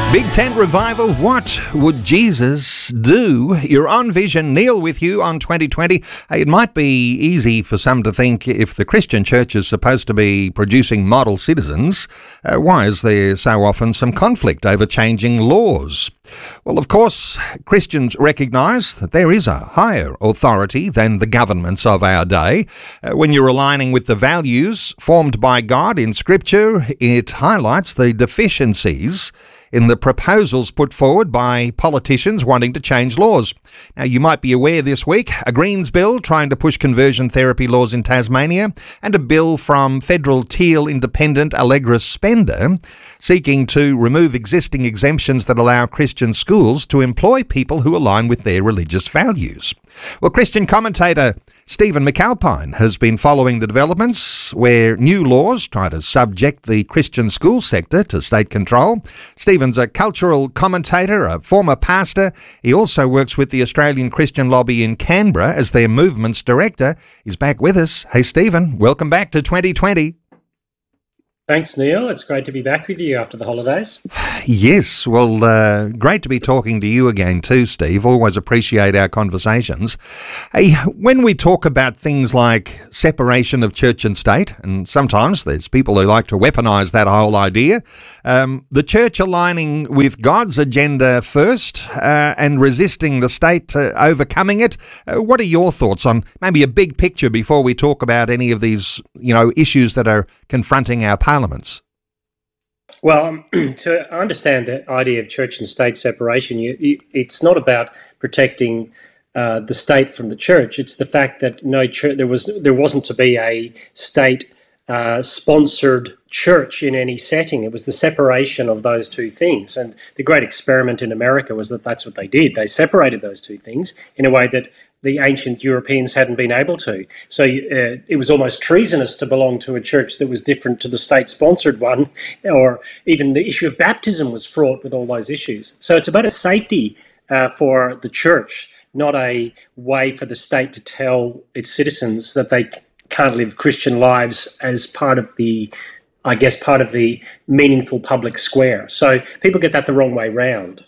Big Tent Revival, what would Jesus do? You're on Vision. Neil with you on 2020. It might be easy for some to think if the Christian church is supposed to be producing model citizens, why is there so often some conflict over changing laws? Well, of course, Christians recognise that there is a higher authority than the governments of our day. When you're aligning with the values formed by God in Scripture, it highlights the deficiencies in the proposals put forward by politicians wanting to change laws. Now, you might be aware this week, a Greens bill trying to push conversion therapy laws in Tasmania, and a bill from federal Teal independent Allegra Spender seeking to remove existing exemptions that allow Christian schools to employ people who align with their religious values. Well, Christian commentator Stephen McAlpine has been following the developments where new laws try to subject the Christian school sector to state control. Stephen's a cultural commentator, a former pastor. He also works with the Australian Christian Lobby in Canberra as their movements director. He's back with us. Hey, Stephen, welcome back to 2020. Thanks, Neil. It's great to be back with you after the holidays. Yes, well, great to be talking to you again too, Steve. Always appreciate our conversations. Hey, when we talk about things like separation of church and state, and sometimes there's people who like to weaponise that whole idea, the church aligning with God's agenda first and resisting the state overcoming it, what are your thoughts on maybe a big picture before we talk about any of these, issues that are confronting our parliaments? Well, to understand the idea of church and state separation, it's not about protecting the state from the church. It's the fact that there wasn't to be a state sponsored church in any setting. It was the separation of those two things. And the great experiment in America was that that's what they did. They separated those two things in a way that the ancient Europeans hadn't been able to. So it was almost treasonous to belong to a church that was different to the state-sponsored one, or even the issue of baptism was fraught with all those issues. So it's about a safety for the church, not a way for the state to tell its citizens that they can't live Christian lives as part of the meaningful public square. So people get that the wrong way round.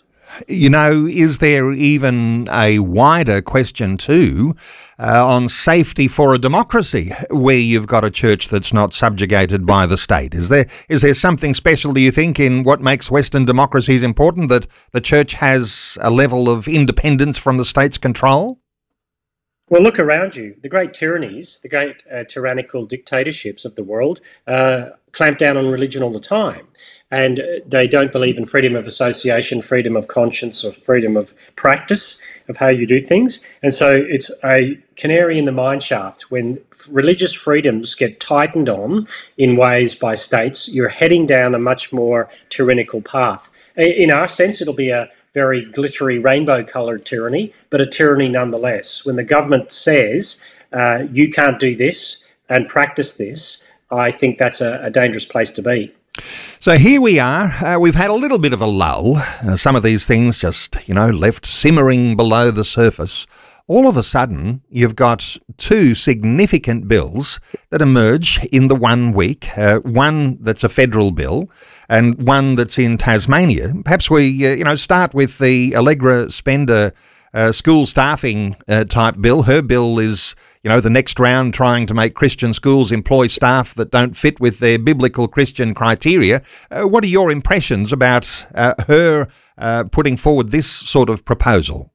Is there even a wider question too on safety for a democracy where you've got a church that's not subjugated by the state? Is there something special, do you think, in what makes Western democracies important, that the church has a level of independence from the state's control? Well, look around you. The great tyrannies, the great tyrannical dictatorships of the world clamp down on religion all the time. And they don't believe in freedom of association, freedom of conscience, or freedom of practice of how you do things. And so it's a canary in the mine shaft. When religious freedoms get tightened on in ways by states, you're heading down a much more tyrannical path. In our sense, it'll be a very glittery, rainbow-coloured tyranny, but a tyranny nonetheless. When the government says, you can't do this and practice this, I think that's a dangerous place to be. So here we are. We've had a little bit of a lull. Some of these things just, left simmering below the surface. All of a sudden, you've got two significant bills that emerge in the 1 week. One that's a federal bill and one that's in Tasmania. Perhaps we, start with the Allegra Spender school staffing type bill. Her bill is, the next round trying to make Christian schools employ staff that don't fit with their biblical Christian criteria. What are your impressions about her putting forward this sort of proposal?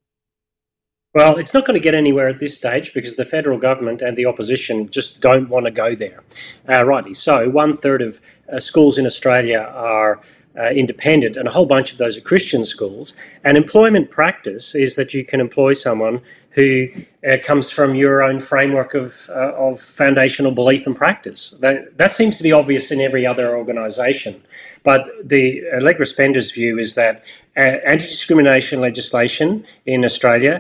Well, it's not going to get anywhere at this stage because the federal government and the opposition just don't want to go there. Rightly so. 1/3 of schools in Australia are independent, and a whole bunch of those are Christian schools. And employment practice is that you can employ someone who comes from your own framework of foundational belief and practice. That seems to be obvious in every other organisation. But the Allegra Spender's view is that anti-discrimination legislation in Australia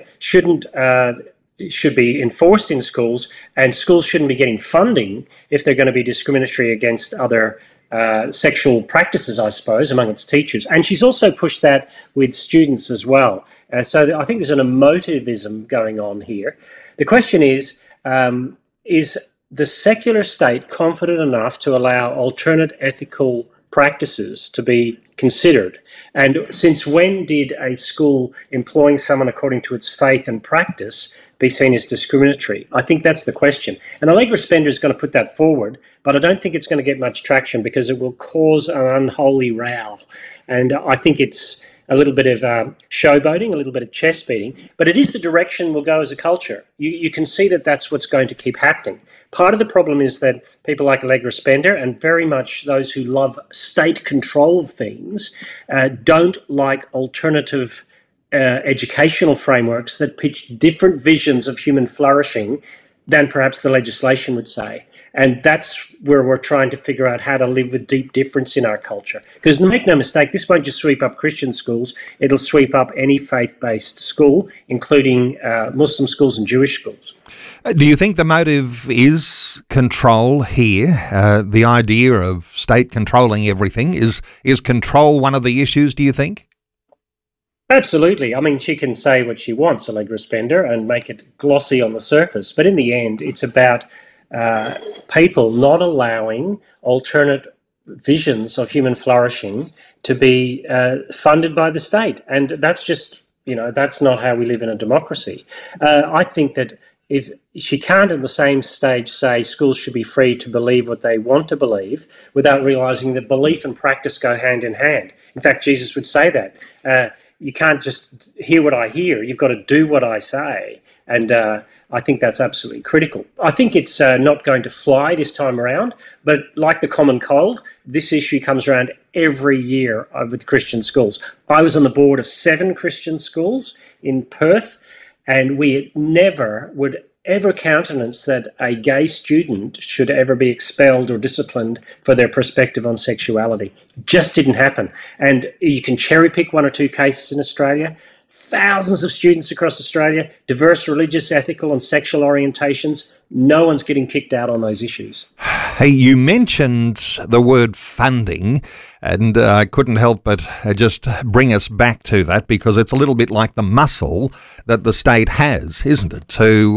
should be enforced in schools, and schools shouldn't be getting funding if they're going to be discriminatory against other sexual practices, I suppose, among its teachers. And she's also pushed that with students as well. So I think there's an emotivism going on here. The question is the secular state confident enough to allow alternate ethical practices to be considered. And since when did a school employing someone according to its faith and practice be seen as discriminatory? I think that's the question. And Allegra Spender is going to put that forward, but I don't think it's going to get much traction because it will cause an unholy row. And I think it's a little bit of showboating, a little bit of chest beating, but it is the direction we'll go as a culture. You can see that that's what's going to keep happening. Part of the problem is that people like Allegra Spender and very much those who love state control of things don't like alternative educational frameworks that pitch different visions of human flourishing than perhaps the legislation would say. And that's where we're trying to figure out how to live with deep difference in our culture. Because make no mistake, this won't just sweep up Christian schools, it'll sweep up any faith-based school, including Muslim schools and Jewish schools. Do you think the motive is control here? The idea of state controlling everything, is control one of the issues, do you think? Absolutely. I mean, she can say what she wants, Allegra Spender, and make it glossy on the surface. But in the end, it's about people not allowing alternate visions of human flourishing to be funded by the state. And that's just, that's not how we live in a democracy. I think that if she can't at the same stage say schools should be free to believe what they want to believe without realising that belief and practice go hand in hand. In fact, Jesus would say that. You can't just hear what I hear, you've got to do what I say. And I think that's absolutely critical. I think it's not going to fly this time around, but like the common cold, this issue comes around every year with Christian schools. I was on the board of 7 Christian schools in Perth, and we never would ever countenance that a gay student should ever be expelled or disciplined for their perspective on sexuality. Just didn't happen. And you can cherry pick 1 or 2 cases in Australia. Thousands of students across Australia, diverse religious, ethical and sexual orientations. No one's getting kicked out on those issues. Hey, you mentioned the word funding, and I couldn't help but just bring us back to that because it's a little bit like the muscle that the state has, isn't it?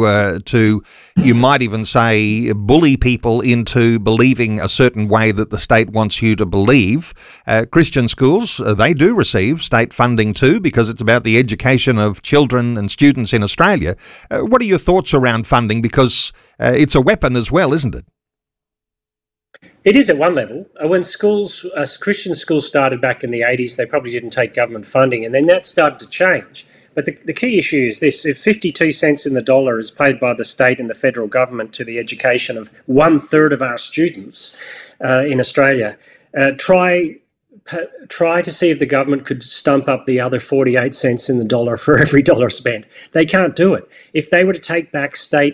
To you might even say, bully people into believing a certain way that the state wants you to believe. Christian schools, they do receive state funding too because it's about the education of children and students in Australia. What are your thoughts around funding? Because it's a weapon as well, isn't it? It is at one level. When Christian schools started back in the 80s, they probably didn't take government funding, and then that started to change. But the key issue is this: if 52 cents in the dollar is paid by the state and the federal government to the education of 1/3 of our students in Australia, try to see if the government could stump up the other 48 cents in the dollar for every dollar spent. They can't do it. If they were to take back state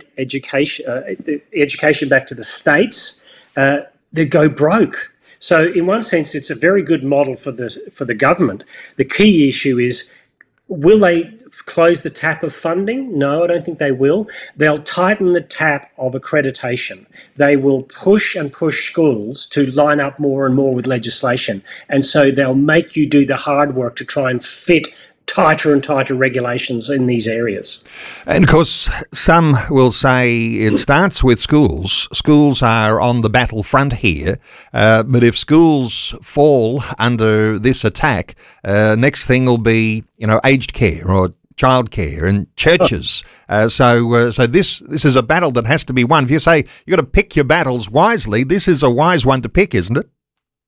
education back to the states, they'd go broke. So in one sense, it's a very good model for the government. The key issue is, will they close the tap of funding? No, I don't think they will. They'll tighten the tap of accreditation. They will push and push schools to line up more and more with legislation. And so they'll make you do the hard work to try and fit tighter and tighter regulations in these areas. And of course, some will say it starts with schools. Schools are on the battlefront here, but if schools fall under this attack, next thing will be, aged care or childcare and churches. So this is a battle that has to be won. If you say you've got to pick your battles wisely, this is a wise one to pick, isn't it?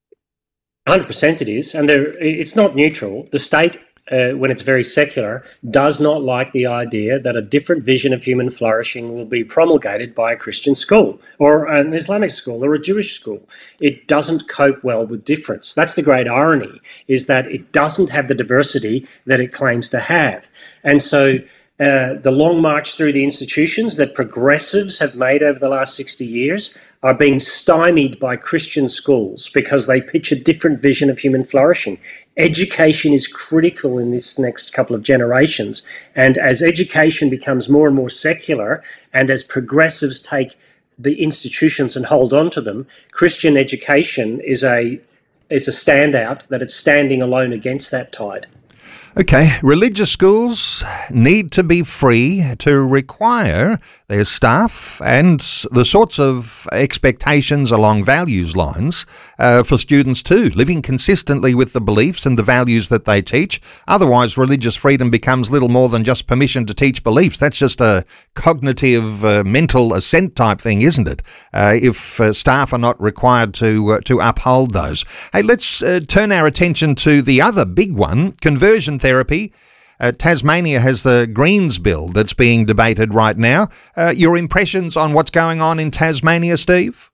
100% it is, and it's not neutral. The state, when it's very secular, does not like the idea that a different vision of human flourishing will be promulgated by a Christian school or an Islamic school or a Jewish school. It doesn't cope well with difference. That's the great irony, is that it doesn't have the diversity that it claims to have. And so the long march through the institutions that progressives have made over the last 60 years are being stymied by Christian schools because they pitch a different vision of human flourishing. Education is critical in this next couple of generations. And as education becomes more and more secular, and as progressives take the institutions and hold on to them, Christian education is a standout, that it's standing alone against that tide. Okay, religious schools need to be free to require their staff and the sorts of expectations along values lines for students too, living consistently with the beliefs and the values that they teach. Otherwise, religious freedom becomes little more than just permission to teach beliefs. That's just a cognitive, mental assent type thing, isn't it? If staff are not required to uphold those. Hey, let's turn our attention to the other big one, conversion therapy. Tasmania has the Greens bill that's being debated right now. Your impressions on what's going on in Tasmania, Steve?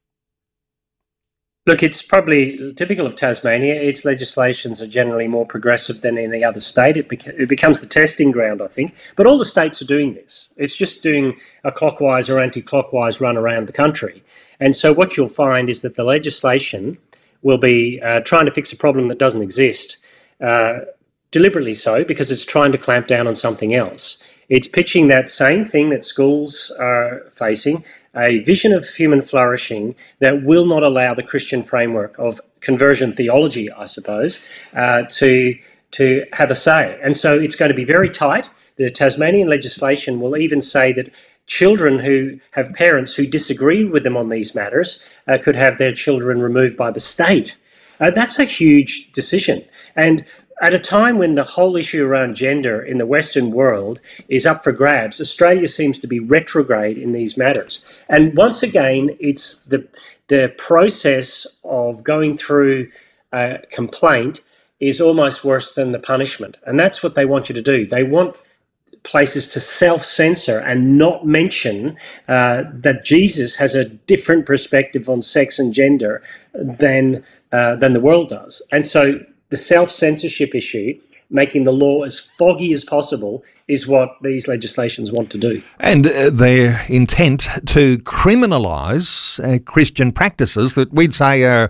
Look, it's probably typical of Tasmania. Its legislations are generally more progressive than any other state. It becomes the testing ground, I think. But all the states are doing this. It's just doing a clockwise or anti-clockwise run around the country. And so what you'll find is that the legislation will be trying to fix a problem that doesn't exist. Deliberately so, because it's trying to clamp down on something else. It's pitching that same thing that schools are facing, a vision of human flourishing that will not allow the Christian framework of conversion theology, I suppose, to have a say. And so it's going to be very tight. The Tasmanian legislation will even say that children who have parents who disagree with them on these matters could have their children removed by the state. That's a huge decision. And at a time when the whole issue around gender in the Western world is up for grabs, Australia seems to be retrograde in these matters. And once again, it's the process of going through a complaint is almost worse than the punishment. And that's what they want you to do. They want places to self-censor and not mention that Jesus has a different perspective on sex and gender than the world does. And so the self-censorship issue, making the law as foggy as possible, is what these legislations want to do. And their intent to criminalise Christian practices that we'd say are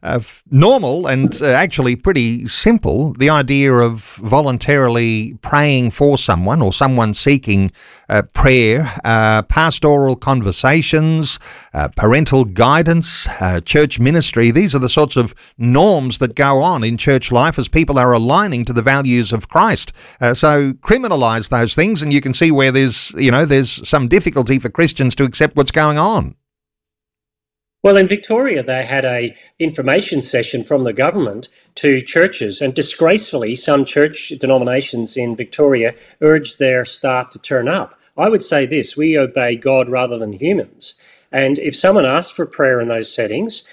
normal and actually pretty simple. The idea of voluntarily praying for someone or someone seeking prayer, pastoral conversations, parental guidance, church ministry. These are the sorts of norms that go on in church life as people are aligning to the values of Christ. So criminalise those things, and you can see where there's some difficulty for Christians to accept what's going on. Well, in Victoria, they had a information session from the government to churches, and disgracefully, some church denominations in Victoria urged their staff to turn up. I would say this: we obey God rather than humans. And if someone asks for prayer in those settings,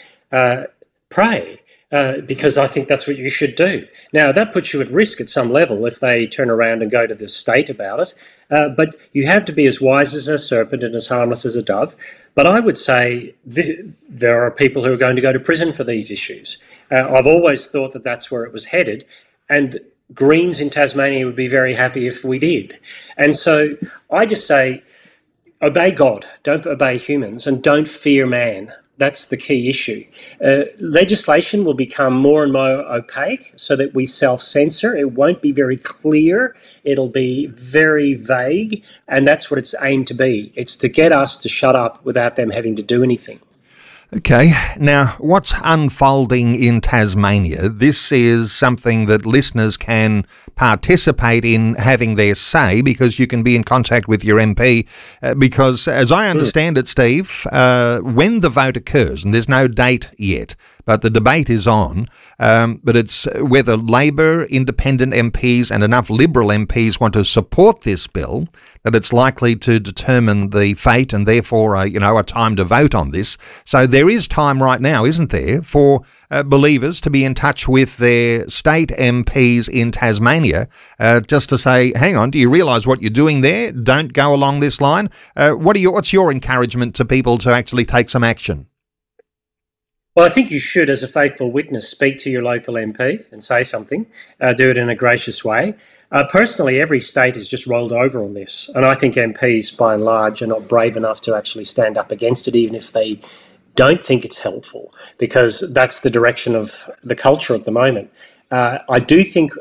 pray, because I think that's what you should do. Now, that puts you at risk at some level if they turn around and go to the state about it. But you have to be as wise as a serpent and as harmless as a dove. But I would say there are people who are going to go to prison for these issues. I've always thought that that's where it was headed, and Greens in Tasmania would be very happy if we did. And so I just say, obey God, don't obey humans, and don't fear man. That's the key issue. Legislation will become more and more opaque so that we self-censor. It won't be very clear. It'll be very vague. And that's what it's aimed to be. It's to get us to shut up without them having to do anything. Okay, now what's unfolding in Tasmania? This is something that listeners can participate in having their say, because you can be in contact with your MP, because as I understand it, Steve, when the vote occurs, and there's no date yet, but the debate is on, but it's whether Labor, independent MPs and enough Liberal MPs want to support this bill, that it's likely to determine the fate and therefore a time to vote on this. So there is time right now, isn't there, for believers to be in touch with their state MPs in Tasmania, just to say, hang on, do you realise what you're doing there? Don't go along this line. What's your encouragement to people to actually take some action? Well, I think you should, as a faithful witness, speak to your local MP and say something, do it in a gracious way. Personally, every state has just rolled over on this, and I think MPs, by and large, are not brave enough to actually stand up against it, even if they don't think it's helpful, because that's the direction of the culture at the moment. I do think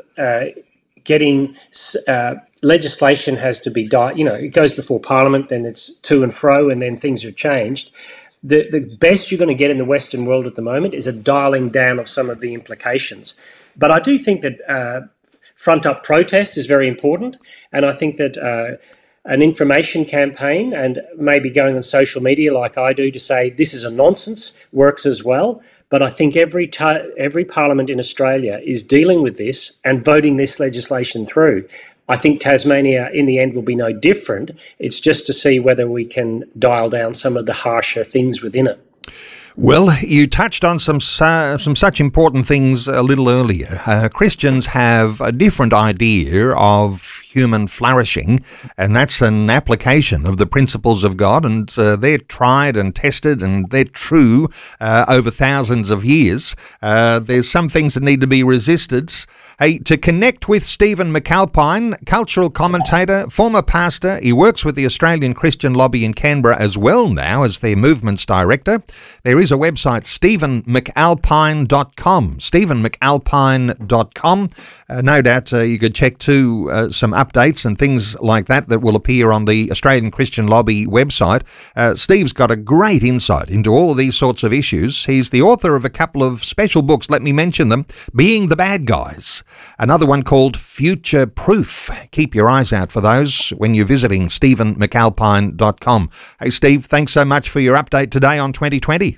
getting legislation has to be, it goes before Parliament, then it's to and fro, and then things are changed. The best you're going to get in the Western world at the moment is a dialing down of some of the implications. But I do think that front-up protest is very important, and I think that an information campaign and maybe going on social media like I do to say this is a nonsense works as well. But I think every parliament in Australia is dealing with this and voting this legislation through. I think Tasmania in the end will be no different. It's just to see whether we can dial down some of the harsher things within it. Well, you touched on some such important things a little earlier. Christians have a different idea of human flourishing, and that's an application of the principles of God, and they're tried and tested, and they're true over thousands of years. There's some things that need to be resisted. Hey, to connect with Stephen McAlpine, cultural commentator, former pastor, he works with the Australian Christian Lobby in Canberra as well now as their movements director. There is a website, stephenmcalpine.com, stephenmcalpine.com. No doubt you could check too some updates and things like that will appear on the Australian Christian Lobby website. Steve's got a great insight into all of these sorts of issues. He's the author of a couple of special books, let me mention them, Being the Bad Guys, another one called Future Proof. Keep your eyes out for those when you're visiting stephenmcalpine.com. Hey Steve, thanks so much for your update today on 2020.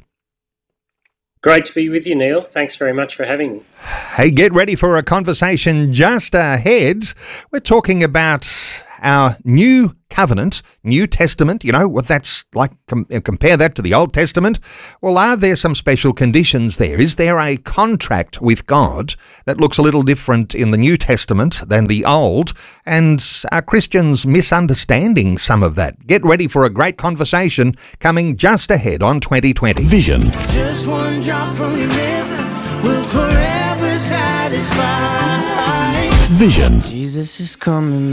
Great to be with you, Neil. Thanks very much for having me. Hey, get ready for a conversation just ahead. We're talking about our new covenant, New Testament, what that's like, compare that to the Old Testament. Well, are there some special conditions there? Is there a contract with God that looks a little different in the New Testament than the Old? And are Christians misunderstanding some of that? Get ready for a great conversation coming just ahead on 2020. Vision. Just one drop from your river will forever satisfy. Vision. Jesus is coming.